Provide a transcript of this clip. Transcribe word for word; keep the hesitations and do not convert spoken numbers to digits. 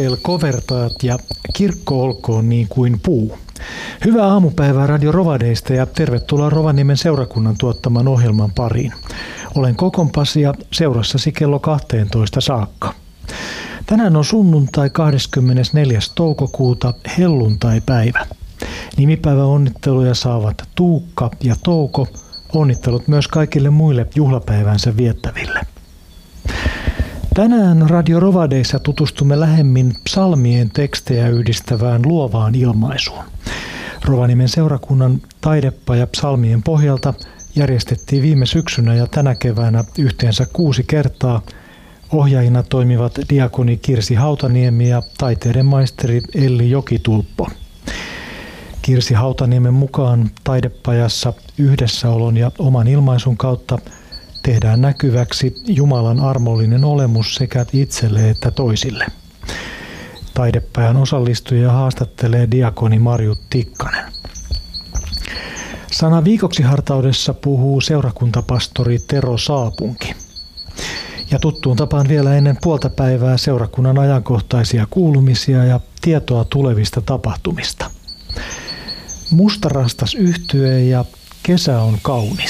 Kovertaat ja kirkko olkoon niin kuin puu. Hyvää aamupäivää Radio Rovadeista ja tervetuloa Rovaniemen seurakunnan tuottaman ohjelman pariin. Olen Kokon Pasi ja seurassasi kello kahteentoista saakka. Tänään on sunnuntai kahdeskymmenesneljäs toukokuuta, helluntaipäivä. Nimipäivä onnitteluja saavat Tuukka ja Touko. Onnittelut myös kaikille muille juhlapäivänsä viettäville. Tänään Radio Rovadeissa tutustumme lähemmin psalmien tekstejä yhdistävään luovaan ilmaisuun. Rovaniemen seurakunnan taidepaja psalmien pohjalta järjestettiin viime syksynä ja tänä keväänä yhteensä kuusi kertaa. Ohjaajina toimivat diakoni Kirsi Hautaniemi ja taiteiden maisteri Elli Jokitulppo. Kirsi Hautaniemen mukaan taidepajassa yhdessäolon ja oman ilmaisun kautta tehdään näkyväksi Jumalan armollinen olemus sekä itselle että toisille. Taidepajan osallistujia haastattelee diakoni Marjut Tikkanen. Sana viikoksi hartaudessa puhuu seurakuntapastori Tero Saapunki. Ja tuttuun tapaan vielä ennen puolta päivää seurakunnan ajankohtaisia kuulumisia ja tietoa tulevista tapahtumista. Mustarastas yhtye ja Kesä on kaunis.